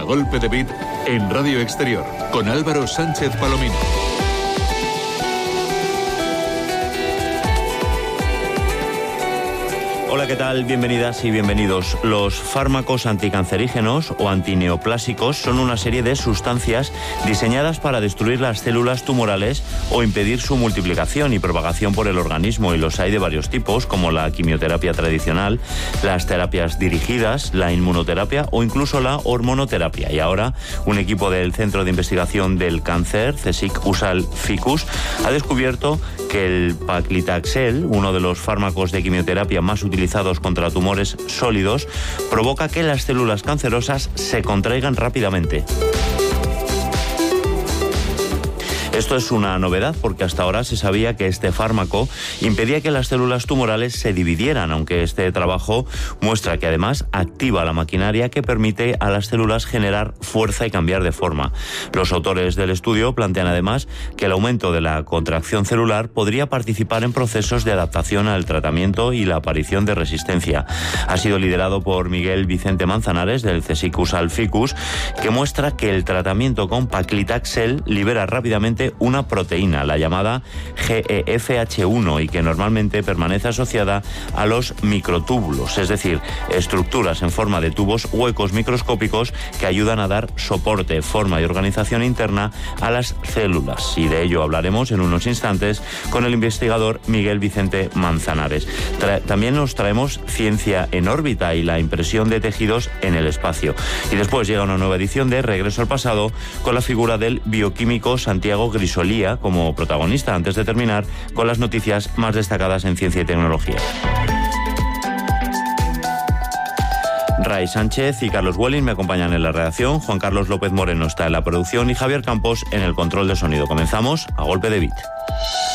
golpe de beat en Radio Exterior con Álvaro Sánchez Palomino. Hola, ¿qué tal? Bienvenidas y bienvenidos. Los fármacos anticancerígenos o antineoplásicos son una serie de sustancias diseñadas para destruir las células tumorales o impedir su multiplicación y propagación por el organismo, y los hay de varios tipos, como la quimioterapia tradicional, las terapias dirigidas, la inmunoterapia o incluso la hormonoterapia. Y ahora un equipo del Centro de Investigación del Cáncer, CSIC-USAL Ficus, ha descubierto que el paclitaxel, uno de los fármacos de quimioterapia más utilizados contra tumores sólidos, provoca que las células cancerosas se contraigan rápidamente. Esto es una novedad porque hasta ahora se sabía que este fármaco impedía que las células tumorales se dividieran, aunque este trabajo muestra que además activa la maquinaria que permite a las células generar fuerza y cambiar de forma. Los autores del estudio plantean además que el aumento de la contracción celular podría participar en procesos de adaptación al tratamiento y la aparición de resistencia. Ha sido liderado por Miguel Vicente Manzanares del CSIC-USAL Ficus, que muestra que el tratamiento con paclitaxel libera rápidamente una proteína, la llamada GEFH1, y que normalmente permanece asociada a los microtúbulos, es decir, estructuras en forma de tubos huecos microscópicos que ayudan a dar soporte, forma y organización interna a las células. Y de ello hablaremos en unos instantes con el investigador Miguel Vicente Manzanares. También nos traemos ciencia en órbita y la impresión de tejidos en el espacio. Y después llega una nueva edición de Regreso al Pasado con la figura del bioquímico Santiago Grisolía como protagonista, antes de terminar con las noticias más destacadas en ciencia y tecnología. Ray Sánchez y Carlos Welling me acompañan en la redacción, Juan Carlos López Moreno está en la producción y Javier Campos en el control de sonido. Comenzamos a golpe de beat.